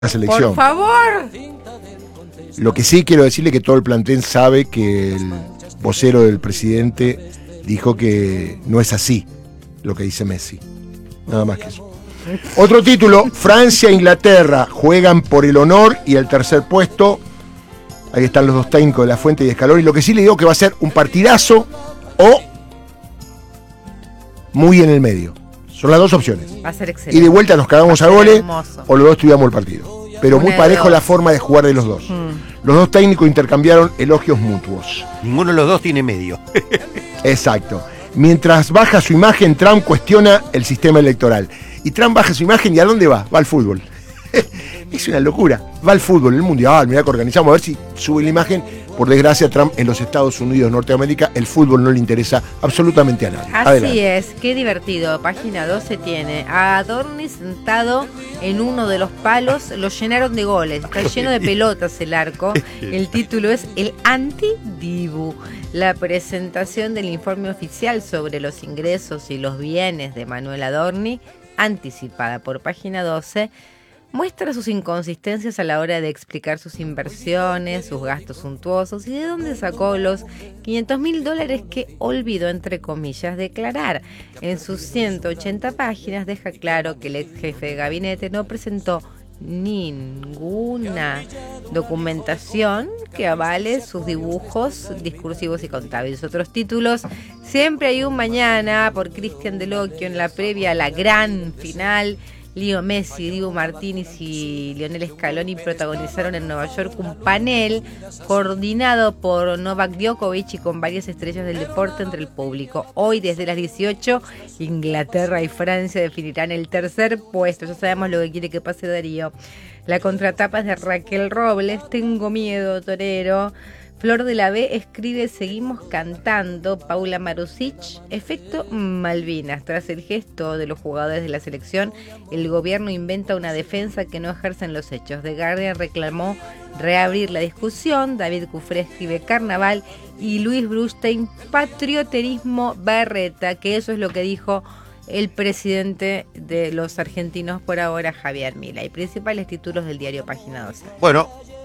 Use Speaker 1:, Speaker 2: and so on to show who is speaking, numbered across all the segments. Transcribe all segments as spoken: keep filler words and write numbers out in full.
Speaker 1: la selección.
Speaker 2: Por favor.
Speaker 1: Lo que sí quiero decirle que todo el plantel sabe que el vocero del presidente dijo que no es así lo que dice Messi. Nada más que eso. Otro título, Francia e Inglaterra juegan por el honor y el tercer puesto. Ahí están los dos técnicos de La Fuente y de Scaloni. Lo que sí le digo que va a ser un partidazo o muy en el medio. Son las dos opciones.
Speaker 2: Va a ser excelente.
Speaker 1: Y de vuelta nos cagamos a goles
Speaker 2: hermoso.
Speaker 1: o los dos estudiamos el partido. Pero
Speaker 2: Una
Speaker 1: muy
Speaker 2: de
Speaker 1: parejo
Speaker 2: dos.
Speaker 1: la forma de jugar de los dos.
Speaker 2: Mm.
Speaker 1: Los dos técnicos intercambiaron elogios mutuos.
Speaker 3: Ninguno de los dos tiene medio.
Speaker 1: Exacto. Mientras baja su imagen, Trump cuestiona el sistema electoral. Y Trump baja su imagen y ¿a dónde va? Va al fútbol. Es una locura. Va al fútbol, el mundial, mirá que organizamos, a ver si sube la imagen. Por desgracia, Trump en los Estados Unidos, Norteamérica, el fútbol no le interesa absolutamente a nadie.
Speaker 2: Así
Speaker 1: Adelante.
Speaker 2: es, qué divertido. Página doce tiene a Adorni sentado en uno de los palos, lo llenaron de goles, está lleno de pelotas el arco. El título es El Anti-Dibu. La presentación del informe oficial sobre los ingresos y los bienes de Manuel Adorni, anticipada por Página doce, muestra sus inconsistencias a la hora de explicar sus inversiones, sus gastos suntuosos y de dónde sacó los quinientos mil dólares que olvidó, entre comillas, declarar. En sus ciento ochenta páginas deja claro que el ex jefe de gabinete no presentó ninguna documentación que avale sus dibujos discursivos y contables. Otros títulos, Siempre hay un mañana, por Cristian Delocchio, en la previa a la gran final. Leo Messi, Dibu Martínez y Lionel Scaloni protagonizaron en Nueva York un panel coordinado por Novak Djokovic y con varias estrellas del deporte entre el público. Hoy, desde las dieciocho, Inglaterra y Francia definirán el tercer puesto. Ya sabemos lo que quiere que pase Darío. La contratapa es de Raquel Robles, Tengo miedo, torero. Flor de la B escribe Seguimos cantando. Paula Marusic, efecto Malvinas. Tras el gesto de los jugadores de la selección, el gobierno inventa una defensa que no ejercen los hechos. The Guardian reclamó reabrir la discusión. David Cufré escribe Carnaval. Y Luis Brustein, patrioterismo berreta, que eso es lo que dijo el presidente de los argentinos por ahora, Javier Milei. Principales títulos del diario Página doce.
Speaker 3: Bueno,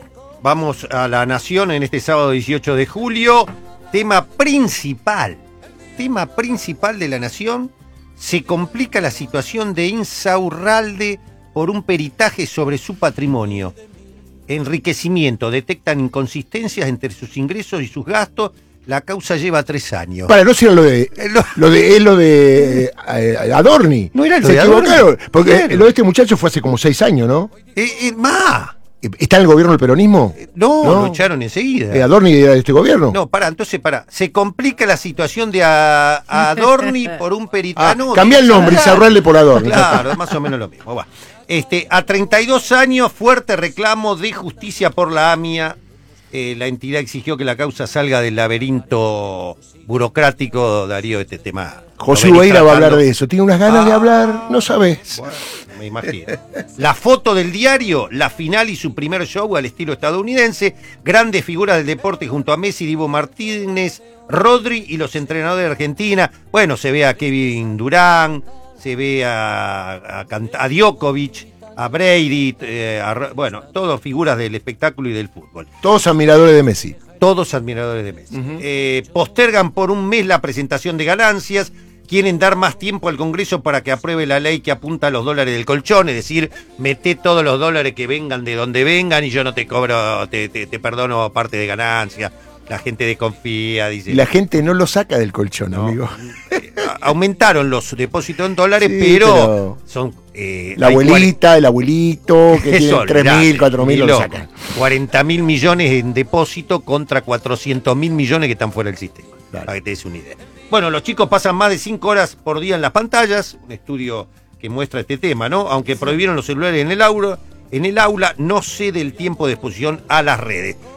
Speaker 3: vamos a La Nación en este sábado dieciocho de julio. Tema principal, tema principal de La Nación. Se complica la situación de Insaurralde por un peritaje sobre su patrimonio. Enriquecimiento, detectan inconsistencias entre sus ingresos y sus gastos. La causa lleva tres años.
Speaker 1: Para, no será lo de lo de, es lo de eh, Adorni.
Speaker 3: No era lo
Speaker 1: Se
Speaker 3: de Adorni.
Speaker 1: equivocaron, porque
Speaker 3: Claro.
Speaker 1: lo de este muchacho fue hace como seis años, ¿no?
Speaker 3: Eh, eh, más.
Speaker 1: ¿Está en el gobierno del peronismo?
Speaker 3: No,
Speaker 1: No.
Speaker 3: lo echaron enseguida.
Speaker 1: Eh, ¿Adorni era de este gobierno?
Speaker 3: No, pará, entonces pará. Se complica la situación de a, a Adorni por un
Speaker 1: Ah,
Speaker 3: peritano.
Speaker 1: cambia el nombre, Insaurralde por Adorni.
Speaker 3: Claro, es más o menos lo mismo. Va. Este, a treinta y dos años, fuerte reclamo de justicia por la AMIA. Eh, la entidad exigió que la causa salga del laberinto burocrático. Darío, este tema.
Speaker 1: José
Speaker 3: lo venís
Speaker 1: Ubeira va a hablar
Speaker 3: tratando.
Speaker 1: de eso. Tiene unas ganas
Speaker 3: Ah,
Speaker 1: de hablar, no sabes.
Speaker 3: Bueno, me imagino. La foto del diario, la final y su primer show al estilo estadounidense. Grandes figuras del deporte junto a Messi, Dibu Martínez, Rodri y los entrenadores de Argentina. Bueno, se ve a Kevin Durán, se ve a, a, a Djokovic, a Brady, eh, a, bueno, todos figuras del espectáculo y del fútbol.
Speaker 1: Todos admiradores de Messi.
Speaker 3: Todos admiradores de Messi.
Speaker 1: Uh-huh.
Speaker 3: Eh, postergan por un mes la presentación de ganancias. Quieren dar más tiempo al Congreso para que apruebe la ley que apunta a los dólares del colchón, es decir, meté todos los dólares que vengan de donde vengan y yo no te cobro, te, te, te perdono parte de ganancia. La gente desconfía, dice.
Speaker 1: Y la gente no lo saca del colchón,
Speaker 3: No.
Speaker 1: amigo.
Speaker 3: Eh, aumentaron los depósitos en dólares,
Speaker 1: Sí,
Speaker 3: pero,
Speaker 1: pero
Speaker 3: son... Eh,
Speaker 1: La
Speaker 3: hay
Speaker 1: abuelita, el abuelito, que
Speaker 3: Eso,
Speaker 1: tiene tres mil, cuatro mil,
Speaker 3: ni
Speaker 1: lo
Speaker 3: loco.
Speaker 1: sacan.
Speaker 3: cuarenta mil millones en depósito contra cuatrocientos mil millones que están fuera del sistema.
Speaker 1: Claro.
Speaker 3: Para que te des una idea. Bueno, los chicos pasan más de cinco horas por día en las pantallas. Un estudio que muestra este tema, ¿no? Aunque prohibieron los celulares en el aula, en el aula no cede el tiempo de exposición a las redes.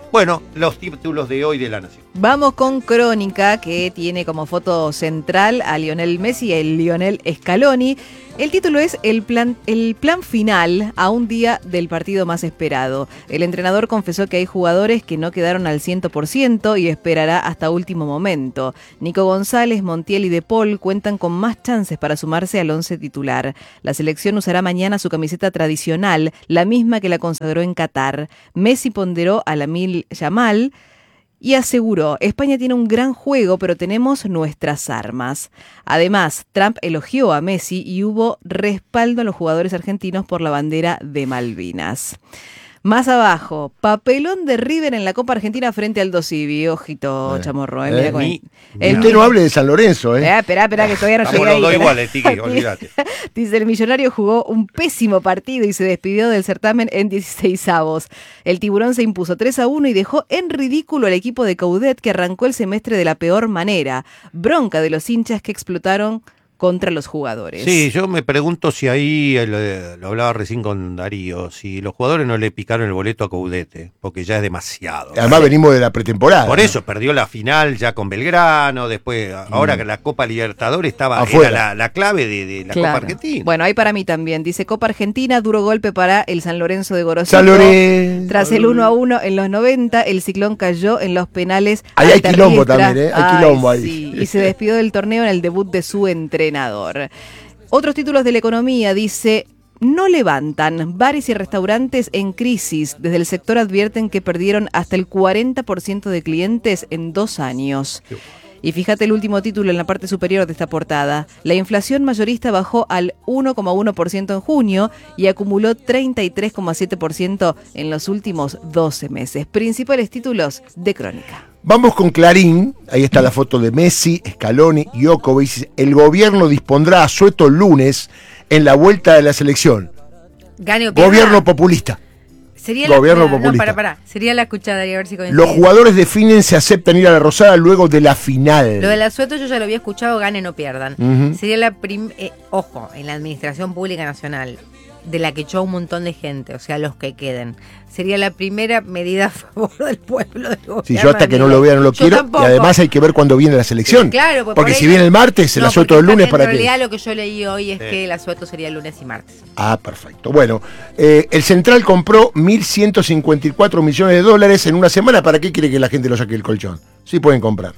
Speaker 3: Bueno, los títulos de hoy de La Nación.
Speaker 4: Vamos con Crónica, que tiene como foto central a Lionel Messi y a Lionel Scaloni. El título es el plan, el plan final a un día del partido más esperado. El entrenador confesó que hay jugadores que no quedaron al cien por ciento y esperará hasta último momento. Nico González, Montiel y De Paul cuentan con más chances para sumarse al once titular. La selección usará mañana su camiseta tradicional, la misma que la consagró en Qatar. Messi ponderó a Lamine Yamal y aseguró, España tiene un gran juego, pero tenemos nuestras armas. Además, Trump elogió a Messi y hubo respaldo a los jugadores argentinos por la bandera de Malvinas. Más abajo, papelón de River en la Copa Argentina frente al Dosivi. Ojito, eh, Chamorro. Eh,
Speaker 1: eh,
Speaker 4: mira
Speaker 1: ni, el, usted no hable de San Lorenzo, ¿eh?
Speaker 4: eh esperá, esperá, que todavía no
Speaker 3: llegué ahí. Estamos los dos iguales, Tiki, olvídate.
Speaker 4: Dice, el Millonario jugó un pésimo partido y se despidió del certamen en dieciseisavos. El Tiburón se impuso tres a uno y dejó en ridículo al equipo de Coudet, que arrancó el semestre de la peor manera. Bronca de los hinchas que explotaron contra los jugadores.
Speaker 3: Sí, yo me pregunto si ahí, lo, lo hablaba recién con Darío, si los jugadores no le picaron el boleto a Caudete, porque ya es demasiado.
Speaker 1: Además, ¿sí? Venimos de la pretemporada.
Speaker 3: Por eso, ¿no? Perdió la final ya con Belgrano, después, ahora que mm. la Copa Libertadores estaba,
Speaker 1: Afuera.
Speaker 3: Era la, la clave de, de la
Speaker 4: claro.
Speaker 3: Copa Argentina.
Speaker 4: Bueno, ahí para mí también. Dice, Copa Argentina, duro golpe para el San Lorenzo de Gorosito.
Speaker 1: San Lorenzo.
Speaker 4: Tras el uno a uno en los noventa, el Ciclón cayó en los penales.
Speaker 1: Ahí hay quilombo también, ¿eh? Hay quilombo ahí.
Speaker 4: Sí. Y se despidió del torneo en el debut de su entrenador. Otros títulos de la economía, dice, no levantan. Bares y restaurantes en crisis. Desde el sector advierten que perdieron hasta el cuarenta por ciento de clientes en dos años. Y fíjate el último título en la parte superior de esta portada. La inflación mayorista bajó al uno coma uno por ciento en junio y acumuló treinta y tres coma siete por ciento en los últimos doce meses. Principales títulos de Crónica.
Speaker 1: Vamos con Clarín, ahí está la foto de Messi, Scaloni y Djokovic. El gobierno dispondrá asueto el lunes en la vuelta de la selección.
Speaker 2: Gane o pierda.
Speaker 1: Gobierno populista.
Speaker 2: Sería
Speaker 1: gobierno
Speaker 2: la,
Speaker 1: populista.
Speaker 2: No, para, para. Sería la escuchada y a ver si coincide.
Speaker 1: Los jugadores definen si aceptan ir a la Rosada luego de la final.
Speaker 2: Lo del asueto yo ya lo había escuchado, ganen o pierdan. Uh-huh. Sería la prim... Eh, ojo, en la Administración Pública Nacional, de la que echó un montón de gente, o sea, los que queden. Sería la primera medida a favor del pueblo. Del
Speaker 1: sí, yo hasta que no lo vea no lo quiero.
Speaker 2: Tampoco.
Speaker 1: Y además hay que ver cuándo viene la selección.
Speaker 2: Sí, claro, porque,
Speaker 1: porque
Speaker 2: por
Speaker 1: si viene el martes, el
Speaker 2: no,
Speaker 1: asueto del lunes,
Speaker 2: en
Speaker 1: ¿para qué?
Speaker 2: En realidad lo que yo leí hoy es sí. que el asueto sería lunes y martes.
Speaker 1: Ah, perfecto. Bueno, eh, el Central compró mil ciento cincuenta y cuatro millones de dólares en una semana. ¿Para qué quiere que la gente lo saque del colchón? Sí pueden comprar.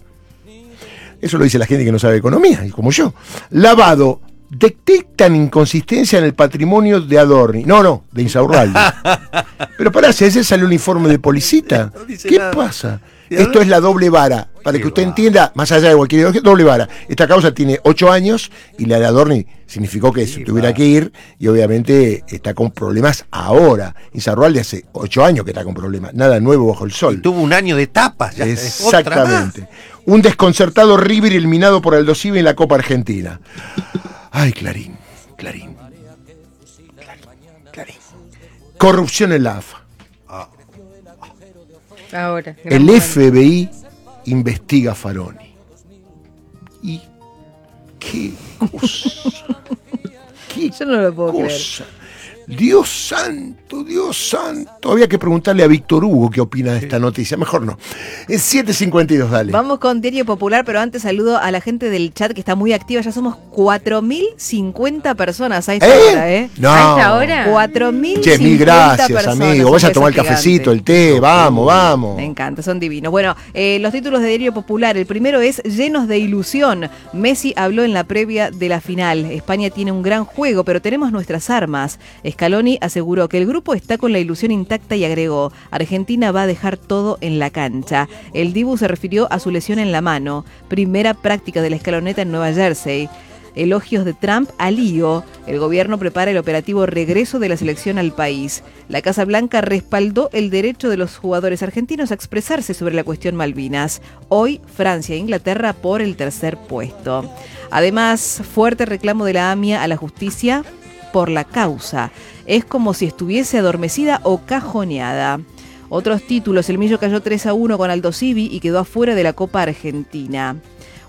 Speaker 1: Eso lo dice la gente que no sabe economía, como yo. Lavado. Detectan inconsistencia en el patrimonio de Adorni. No, no, de Insaurralde. Pero pará, si ese sale un informe de Policita. No ¿Qué nada. pasa? Esto es la doble vara. Para que usted va. entienda, más allá de cualquier ideología, doble vara. Esta causa tiene ocho años y la de Adorni significó que sí, se tuviera va. que ir y obviamente está con problemas ahora. Insaurralde hace ocho años que está con problemas. Nada nuevo bajo el sol.
Speaker 3: Y tuvo un año de tapas. Ya
Speaker 1: exactamente. Un desconcertado River eliminado por Aldo Civi en la Copa Argentina. Ay, Clarín, Clarín, Clarín, Clarín. Corrupción en la A F A.
Speaker 2: Ahora.
Speaker 1: El F B I investiga a Faroni. ¿Y qué cosa? ¿Qué
Speaker 4: Yo no lo puedo
Speaker 1: cosa?
Speaker 4: creer.
Speaker 1: Dios santo, Dios santo. Había que preguntarle a Víctor Hugo qué opina de esta noticia. Mejor no. Es siete cincuenta y dos, dale.
Speaker 4: Vamos con Diario Popular, pero antes saludo a la gente del chat que está muy activa. Ya somos cuatro mil cincuenta personas a esta
Speaker 1: ¿Eh?
Speaker 4: hora, ¿eh?
Speaker 1: No.
Speaker 2: ¿A esta hora?
Speaker 4: cuatro mil cincuenta
Speaker 1: Che, mil gracias,
Speaker 4: personas,
Speaker 1: amigo. Vaya a tomar el cafecito, el té. Vamos, vamos.
Speaker 4: Me encanta, son divinos. Bueno, eh, los títulos de Diario Popular. El primero es Llenos de ilusión. Messi habló en la previa de la final. España tiene un gran juego, pero tenemos nuestras armas. Scaloni aseguró que el grupo está con la ilusión intacta y agregó, Argentina va a dejar todo en la cancha. El Dibu se refirió a su lesión en la mano, primera práctica de la escaloneta en Nueva Jersey. Elogios de Trump a Lío. El gobierno prepara el operativo regreso de la selección al país. La Casa Blanca respaldó el derecho de los jugadores argentinos a expresarse sobre la cuestión Malvinas. Hoy, Francia e Inglaterra por el tercer puesto. Además, fuerte reclamo de la A M I A a la justicia por la causa. Es como si estuviese adormecida o cajoneada. Otros títulos, el Millo cayó tres a uno con Aldo Civi y quedó afuera de la Copa Argentina.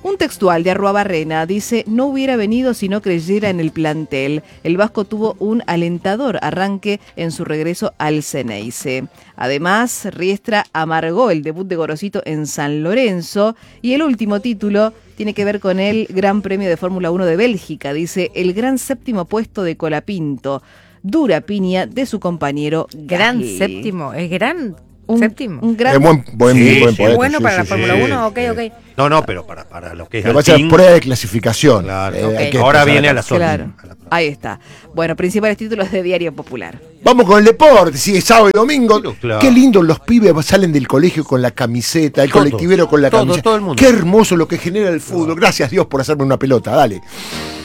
Speaker 4: Un textual de Arruabarrena dice: no hubiera venido si no creyera en el plantel. El vasco tuvo un alentador arranque en su regreso al Xeneize. Además, Riestra amargó el debut de Gorosito en San Lorenzo. Y el último título tiene que ver con el Gran Premio de Fórmula uno de Bélgica. Dice: el gran séptimo puesto de Colapinto. Dura piña de su compañero
Speaker 2: Gran
Speaker 4: Gasly.
Speaker 2: séptimo, es gran
Speaker 4: Un,
Speaker 2: séptimo.
Speaker 4: un gran...
Speaker 1: Es buen, buen,
Speaker 3: Sí,
Speaker 1: buen
Speaker 3: sí,
Speaker 1: poeta,
Speaker 2: Es bueno
Speaker 1: sí,
Speaker 2: para
Speaker 1: sí,
Speaker 2: la
Speaker 1: sí,
Speaker 2: Fórmula
Speaker 1: sí.
Speaker 2: uno, ok, ok.
Speaker 3: No, no, pero para, para lo que es
Speaker 1: Lo que pasa es
Speaker 3: Alpine,
Speaker 1: prueba de clasificación.
Speaker 3: claro.
Speaker 1: Eh,
Speaker 2: Ok.
Speaker 1: hay que
Speaker 3: Ahora
Speaker 1: empezar
Speaker 3: viene a
Speaker 1: acá.
Speaker 3: la zona.
Speaker 4: Claro, ahí está. Bueno, principales títulos de Diario Popular.
Speaker 1: Vamos con el deporte, sigue sábado y domingo.
Speaker 3: Pero claro.
Speaker 1: Qué lindo, los pibes salen del colegio con la camiseta, el
Speaker 3: Todo,
Speaker 1: colectivero con la
Speaker 3: todo,
Speaker 1: camiseta.
Speaker 3: todo el mundo.
Speaker 1: Qué hermoso lo que genera el fútbol. Gracias Dios por hacerme una pelota, dale.